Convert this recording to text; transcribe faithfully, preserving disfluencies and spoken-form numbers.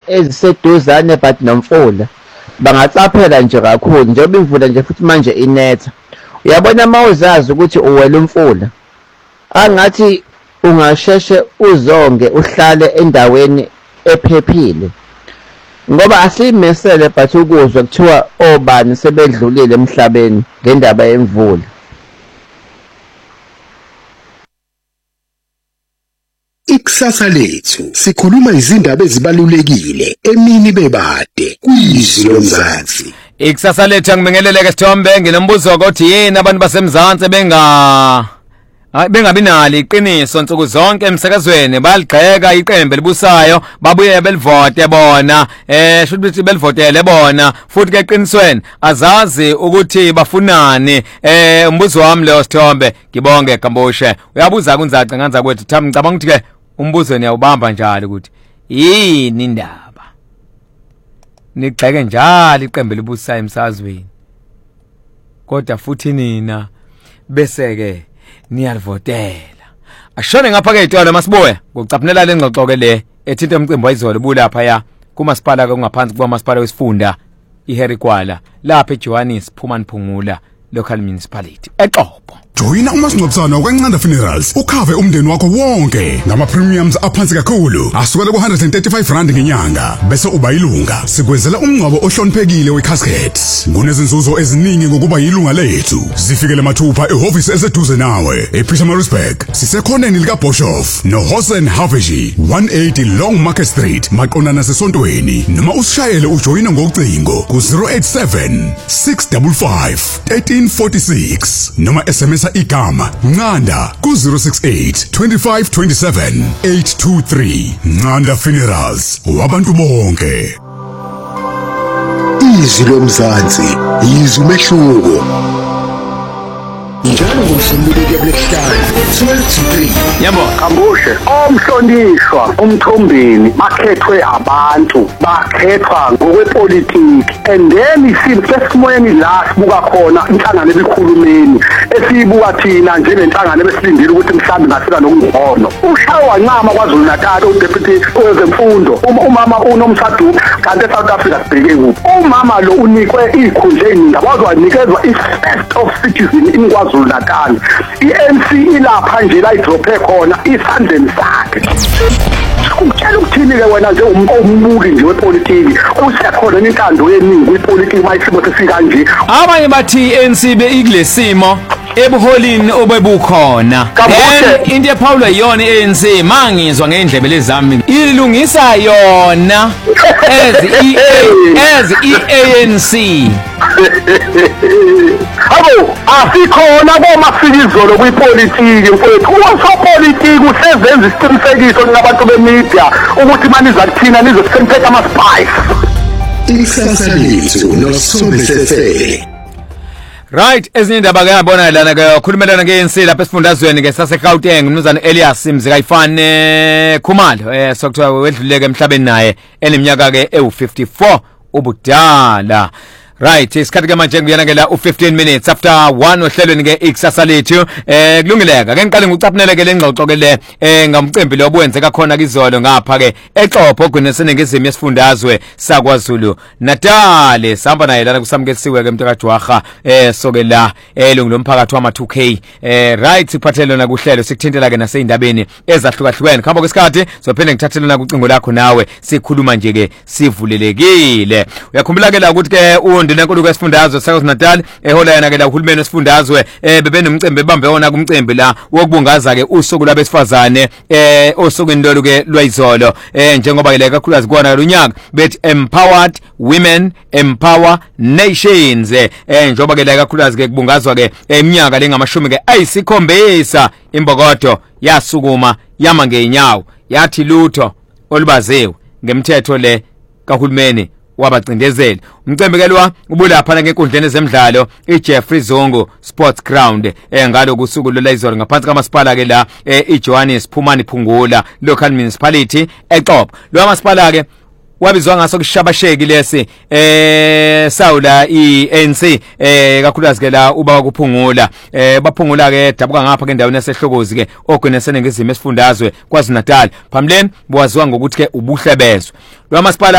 eziseduzane but nomfula bangatsaphela nje kakhulu njengoba imvula nje futhi manje inetha. Uyabona mawuzazi ukuthi uwela umfula angathi ungasheshe uzonge uhlale endaweni ephephile ngoba asimesele but ukuzwa kuthiwa obani sebedlulile emhlabeni ngendaba yemvula. Ikusasa lethu sikhuluma izindaba ezibalulekile emini bebade kuyizwi lomzansi. Ikusasa lethu angibingeleleke Sithombe nginombuzo ukuthi yini abantu basemzansi benga bengabi nalo iqiniso nsuku zonke emsakazweni baligxeka iqembu libusayo babuye belivote bona eh should be belivotele bona futhi ke eqinisweni azazi ukuthi bafunani. Eh umbuzo wami lo Sithombe ngibonge Gambushe uyabuza kunzaca nganza kwethu thami ngicabanga ukuthi ke umbuzo niyawubamba njalo ukuthi yini indaba nigxeke njalo iqembu libusayo emsakazweni kodwa futhi nina bese ke niyalivotela ashone ngapha ke itolo masibuya ngokucaphulela lengxoxo ke le ethinta umcimbi wayizolo bulapha ya kumasipala ke ungaphansi kuba masipala wesifunda iHarry Gwala lapha eJohannes Phumani Phungula Local Municipality eXhopo. Joyina umasingcwabisane wakwaNcanda Funerals ukhave umndeni wakho wonke ngama premiums aphansi kakhulu asukela ku one hundred thirty-five rand ngenyanga bese uba yilunga sikwenzela umngcwabo ohloniphekile wecasket kunezinzuzo eziningi ngokuba yilunga lethu zifikele mathupha ehhovisi eseduze nawe ePietermaritzburg sisekhoneni lika Boshoff no Hosen Haveji one eighty Long Market Street maqondana sesontweni noma usishayele ujoyina ngocingo ku zero eight seven six five five one three four six noma S M S igama Ncanda ku zero six eight two five two seven eight two three. Ncanda Funerals wabantu bonke. Izwi lomzansi izwi umehluko. Njalo ngomsombuluko kulesihlanu twelve to three. Yebo Gambushe omhlonishwa umthombeni bakhethwe abantu bakhethwa ngokwepolitiki and then isimoyeni la sibuka khona inhlangano ebikhulumeni esibuka thina njengenhlangano ebesilindile ukuthi mhlambi ngasika nokungcono ushawa ncama kwaZulu Natal uDeputy wezemfundo umama uNomsadu kanti eSouth Africa sibheke kuphi umama lo unikwe ikhundla eziningi abazwa nikezwa i-first of citizen in KwaZulu Natal. I-N C ilapha nje la idrophe khona isandleni sakhe. Ukutshela ukuthini ke wena nje umbuki nje wepolitiki usekhona intando yeningi kwipolitiki mayisimo sesika nje abanye bathi i-N C be ikulesimo ebuholini obebukhona into ePaulo yona i-N C mangizwa ngendlebe lezami ilungisa yona as i as i-A N C. Abo asikhona komasikizolo kwipolitiki mfowethu usopolitiki usezenza isiqinisekiso nabantu bemedia ukuthi maniza kuthina nizosemphetha ama spice. Ikusasa lethu noSithombe sefele. Right, ezinye indaba ke yabona lana ke ukhulumelana ke nsi lapha esifundazweni ke sase Gauteng umnumzana Elias Mzikayifane Khumalo eh sokuthiwa wedluleke emhlabeni naye eneminyaka ke ewu fifty-four ubudala. Right, isikhathi ke manje ngiyana ke la u fifteen minutes after one ohlelweni ke ikusasa lethu eh kulungileka ke ngiqale ngucaphunele ke lengxoxo ke le eh ngamcimbi lo obwenze khona kizolo ngapha ke eXhopo ogwinesene ngezimo yesifundazwe saKwaZulu Natal sihamba naye lana kusamukesiwe ke mntaka Jwaga eh soke la elungu lomphakathi wama two K eh right siphathele na kuhlelo sikuthintela ke naseyindabeni ezahlukahlukene khamba kwesikhathi sophinde ngithathele na kucingo lakho nawe sikhuluma nje ke sivulelekile uyakhumbula ke la ukuthi ke nenkulu kwesifundazwe saKwaZulu Natal ehola yana ke la uhulumeni wesifundazwe eh bebenomcimbi bambe wona kumcimbi la wokubungaza ke usuku labesifazane eh osukwini lolu ke lwayizolo eh njengoba ile kakhulukazi kuona lonyaka bethi empowered women empower nations eh njengoba ke la kakhulukazi ke kubungazwa ke eminyaka lengamashumi ke ayisikhombisa imbokodo yasukuma yama ngeenyawo yathi lutho olubaziwe ngemthetho le kahulumeni wabacindezeli umcimbi ke lwa ubulapha ngenkundleni zemidlalo iJeffrey Zongo Sports Ground engalo kusuku lolayizolo ngaphansi kamasipala ke la eJohannes Phumani Phungula Local Municipality eXhopo lo masipala ke wabizwa ngaso kushabasheki lesi eh sawula iAN C eh kakhulukazi ke la uba kuphungula eh baphungula ke dabuka ngapha ke endaweni yasehlokozi ke ogwinesene ngezimo esifundazwe KwaZulu Natal phambileni buwaziwa ngokuthi ke ubuhlebezwe lo masipala